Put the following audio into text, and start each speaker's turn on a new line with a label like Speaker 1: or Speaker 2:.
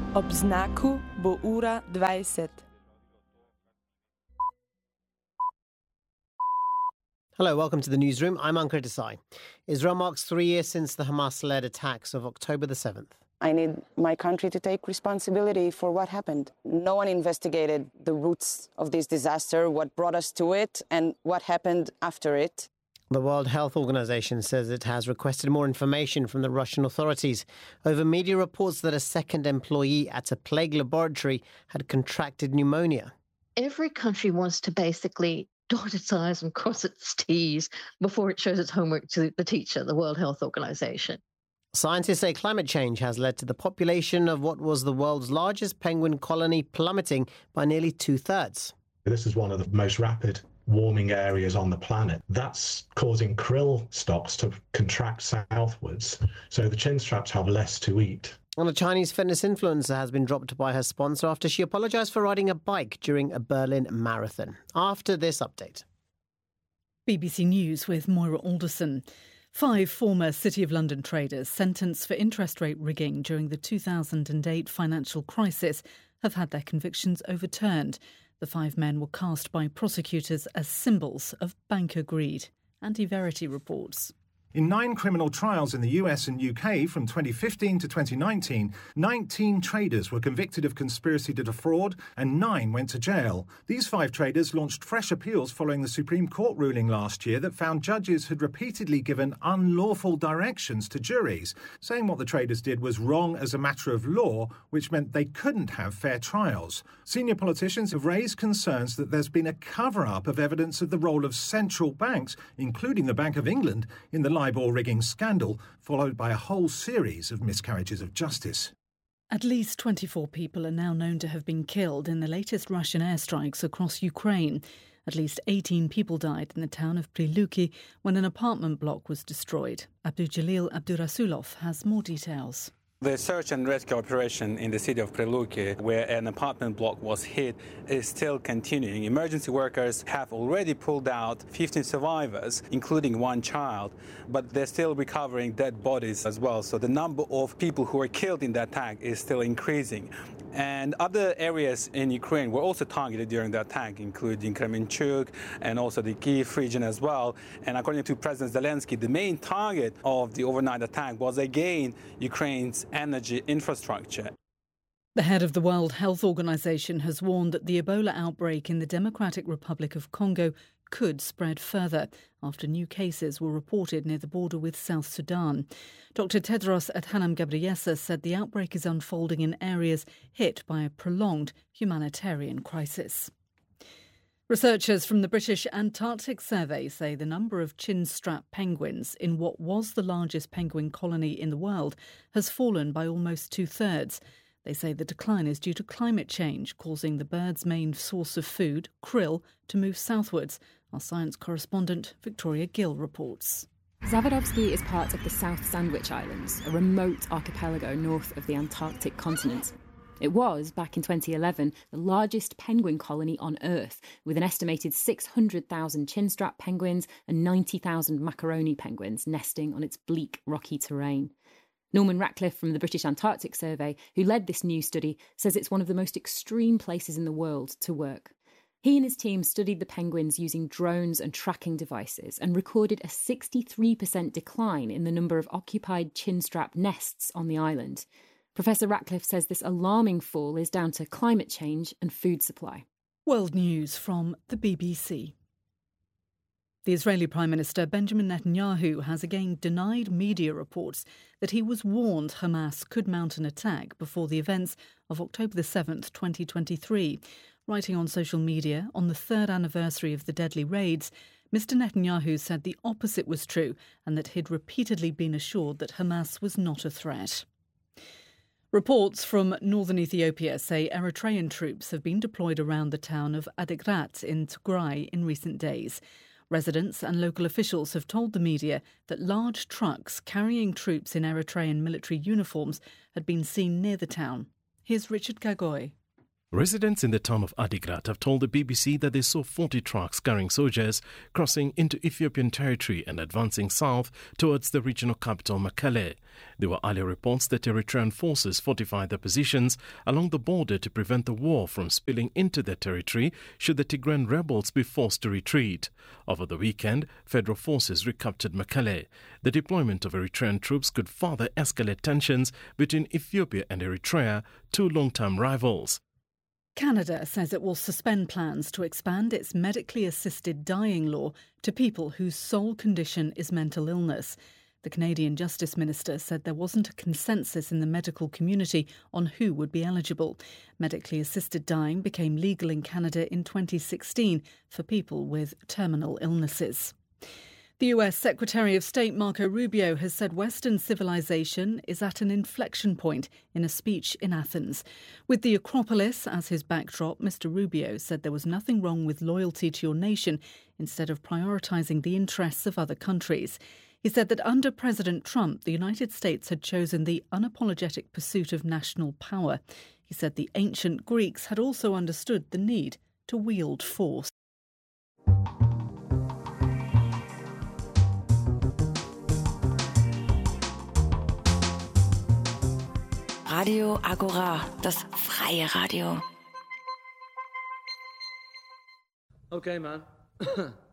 Speaker 1: Ob znaku bo ura 20.
Speaker 2: Hello, welcome to the newsroom. I'm Ankur Desai. Israel marks 3 years since the Hamas-led attacks of October the 7th.
Speaker 3: I need my country to take responsibility for what happened. No one investigated the roots of this disaster, what brought us to it, and what happened after it.
Speaker 2: The World Health Organization says it has requested more information from the Russian authorities over media reports that a second employee at a plague laboratory had contracted pneumonia.
Speaker 4: Every country wants to basically dot its I's and cross its T's before it shows its homework to the teacher, the World Health Organization.
Speaker 2: Scientists say climate change has led to the population of what was the world's largest penguin colony plummeting by nearly 2/3.
Speaker 5: This is one of the most rapid warming areas on the planet. That's causing krill stocks to contract southwards, so the chinstraps have less to eat.
Speaker 2: And a Chinese fitness influencer has been dropped by her sponsor after she apologised for riding a bike during a Berlin marathon. After this update.
Speaker 6: BBC News with Moira Alderson. 5 former City of London traders sentenced for interest rate rigging during the 2008 financial crisis have had their convictions overturned. The 5 men were cast by prosecutors as symbols of banker greed. Andy Verity reports.
Speaker 7: In 9 criminal trials in the US and UK from 2015 to 2019, 19 traders were convicted of conspiracy to defraud and 9 went to jail. These 5 traders launched fresh appeals following the Supreme Court ruling last year that found judges had repeatedly given unlawful directions to juries, saying what the traders did was wrong as a matter of law, which meant they couldn't have fair trials. Senior politicians have raised concerns that there's been a cover-up of evidence of the role of central banks, including the Bank of England, in the LIBOR rigging scandal, followed by a whole series of miscarriages of justice.
Speaker 6: At least 24 people are now known to have been killed in the latest Russian airstrikes across Ukraine. At least 18 people died in the town of Priluki when an apartment block was destroyed. Abdujalil Abdurasulov has more details.
Speaker 8: The search and rescue operation in the city of Priluki, where an apartment block was hit, is still continuing. Emergency workers have already pulled out 15 survivors, including 1 child, but they're still recovering dead bodies as well. So the number of people who were killed in that attack is still increasing. And other areas in Ukraine were also targeted during the attack, including Kremenchuk and also the Kyiv region as well. And according to President Zelensky, the main target of the overnight attack was again Ukraine's energy infrastructure.
Speaker 6: The head of the World Health Organization has warned that the Ebola outbreak in the Democratic Republic of Congo could spread further after new cases were reported near the border with South Sudan. Dr. Tedros Adhanom Ghebreyesus said the outbreak is unfolding in areas hit by a prolonged humanitarian crisis. Researchers from the British Antarctic Survey say the number of chinstrap penguins in what was the largest penguin colony in the world has fallen by almost 2/3. They say the decline is due to climate change, causing the bird's main source of food, krill, to move southwards. Our science correspondent Victoria Gill reports.
Speaker 9: Zavarovsky is part of the South Sandwich Islands, a remote archipelago north of the Antarctic continent. It was, back in 2011, the largest penguin colony on Earth, with an estimated 600,000 chinstrap penguins and 90,000 macaroni penguins nesting on its bleak, rocky terrain. Norman Ratcliffe from the British Antarctic Survey, who led this new study, says it's one of the most extreme places in the world to work. He and his team studied the penguins using drones and tracking devices and recorded a 63% decline in the number of occupied chinstrap nests on the island. Professor Ratcliffe says this alarming fall is down to climate change and food supply.
Speaker 6: World News from the BBC. The Israeli Prime Minister Benjamin Netanyahu has again denied media reports that he was warned Hamas could mount an attack before the events of October the 7th, 2023. Writing on social media on the 3rd anniversary of the deadly raids, Mr. Netanyahu said the opposite was true and that he'd repeatedly been assured that Hamas was not a threat. Reports from northern Ethiopia say Eritrean troops have been deployed around the town of Adigrat in Tigray in recent days. Residents and local officials have told the media that large trucks carrying troops in Eritrean military uniforms had been seen near the town. Here's Richard Gagoy.
Speaker 10: Residents in the town of Adigrat have told the BBC that they saw 40 trucks carrying soldiers crossing into Ethiopian territory and advancing south towards the regional capital Mekelle. There were earlier reports that Eritrean forces fortified their positions along the border to prevent the war from spilling into their territory should the Tigrayan rebels be forced to retreat. Over the weekend, federal forces recaptured Mekelle. The deployment of Eritrean troops could further escalate tensions between Ethiopia and Eritrea, two long-term rivals.
Speaker 6: Canada says it will suspend plans to expand its medically assisted dying law to people whose sole condition is mental illness. The Canadian Justice Minister said there wasn't a consensus in the medical community on who would be eligible. Medically assisted dying became legal in Canada in 2016 for people with terminal illnesses. The US Secretary of State Marco Rubio has said Western civilization is at an inflection point in a speech in Athens. With the Acropolis as his backdrop, Mr. Rubio said there was nothing wrong with loyalty to your nation instead of prioritising the interests of other countries. He said that under President Trump, the United States had chosen the unapologetic pursuit of national power. He said the ancient Greeks had also understood the need to wield force.
Speaker 11: Radio Agora, das freie Radio.
Speaker 12: Okay, man.